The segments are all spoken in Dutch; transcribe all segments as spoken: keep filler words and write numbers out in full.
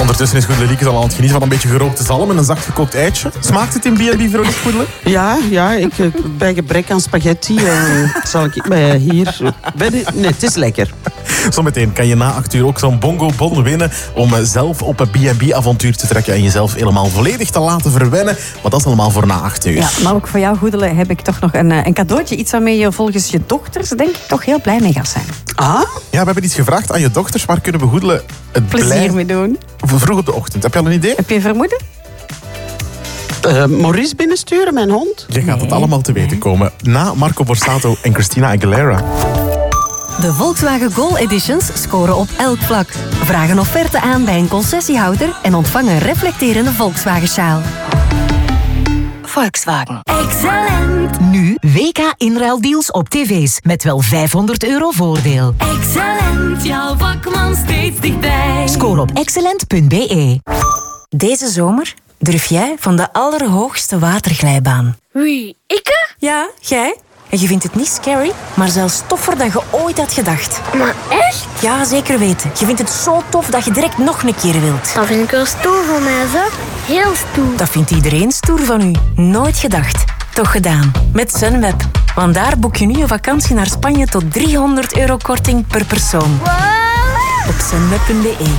Ondertussen is Goedelieke al aan het genieten van een beetje gerookte zalm en een zacht gekookt eitje. Smaakt het in B en B, Veronique Goedele? Ja, ja ik, bij gebrek aan spaghetti uh, zal ik mij hier... Bij de, nee, het is lekker. Zometeen kan je na acht uur ook zo'n bongo-bon winnen om zelf op een B en B-avontuur te trekken en jezelf helemaal volledig te laten verwennen. Maar dat is allemaal voor na acht uur. Ja, maar ook voor jou, Goedele, heb ik toch nog een, een cadeautje. Iets waarmee je volgens je dochters, denk ik, toch heel blij mee gaat zijn. Ah? Ja, we hebben iets gevraagd aan je dochters. Waar kunnen we Goedele het Plezier blij... mee doen. Vroeg op de ochtend. Heb je al een idee? Heb je een vermoeden? Uh, Maurice binnensturen, mijn hond? Je gaat Nee. het allemaal te weten komen na Marco Borsato en Christina Aguilera. De Volkswagen Gol Editions scoren op elk vlak. Vraag een offerte aan bij een concessiehouder en ontvang een reflecterende Volkswagen-sjaal. Volkswagen. Excellent. Nu W K inruildeals op tv's met wel vijfhonderd euro voordeel. Excellent. Jouw vakman steeds dichtbij. Score op excellent punt b e. Deze zomer durf jij van de allerhoogste waterglijbaan. Wie? Ik? Ja, jij. En je vindt het niet scary, maar zelfs toffer dan je ooit had gedacht. Maar echt? Ja, zeker weten. Je vindt het zo tof dat je direct nog een keer wilt. Dat vind ik wel stoer van mij, zo. Heel stoer. Dat vindt iedereen stoer van u. Nooit gedacht. Toch gedaan. Met Sunweb. Want daar boek je nu een vakantie naar Spanje tot driehonderd euro korting per persoon. Wow. Op sunweb punt b e.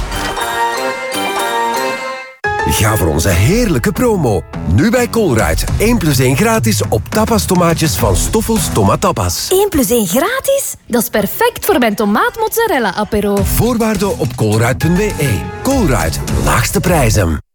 Ga voor onze heerlijke promo. Nu bij Colruyt. één plus één gratis op tapas tomaatjes van Stoffels Tomatapas. één plus één gratis? Dat is perfect voor mijn tomaat-mozzarella apero. Voorwaarden op colruyt punt b e. Colruyt. Laagste prijzen.